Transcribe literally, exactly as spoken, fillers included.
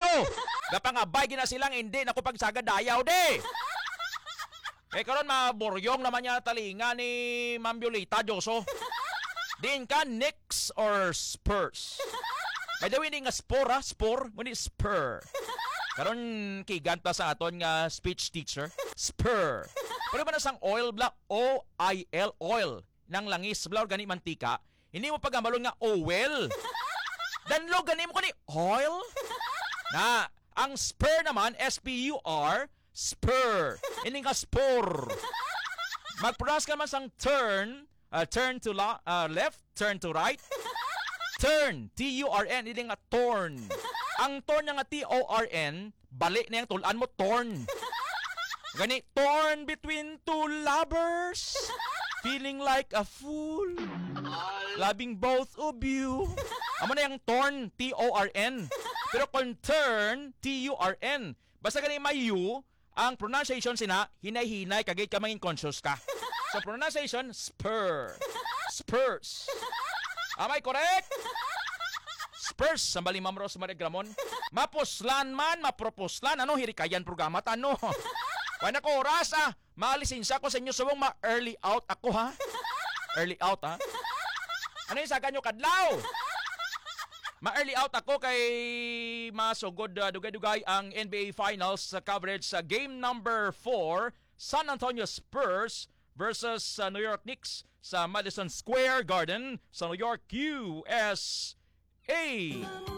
Gapangabay gina silang hindi na ko pagsagad dayaw de. Eh karon maburyong naman niya talinga ni Ma'am Violeta Joso. Din ka Knicks or Spurs? By the way, nga spore ha, spore, muni spur. Karon kiganta sa aton nga speech teacher, spur. Pero ba na sang oil black, O I L, oil. Nang langis, blaw gani mantika, hindi mo pagamalon nga oil. Danlo gani mo ko ni oil? Na, ang spur naman, S P U R, spur. Hindi nga spore. Mag-pronounce ka naman sang turn, uh, turn to la- uh, left, turn to right. Turn, T U R N, hindi nga torn. Ang torn nga T O R N, balik na yung tulan mo, torn. Gani, torn between two lovers. Feeling like a fool. Loving both of you. Amo na yung torn, T O R N. Pero kung turn, T U R N. Basta gani may U, ang pronunciation sina, hinay-hinay, kagay ka mangin conscious ka. So pronunciation, spur. Spurs. Am I correct? Spurs, sambali Ma'am Rose Marie Gramon. Mapuslan man, mapropuslan. Ano, hirikayan programa, ano? Wala ko oras, ah. Maalisinsa ko sa inyo subong ma-early out ako, ha? Early out, ha? Ano yung saga nyo, kadlaw? Ma-early out ako kay masugod uh, dugay-dugay ang N B A Finals sa coverage sa game number four, San Antonio Spurs versus uh, New York Knicks sa Madison Square Garden sa New York, U S A.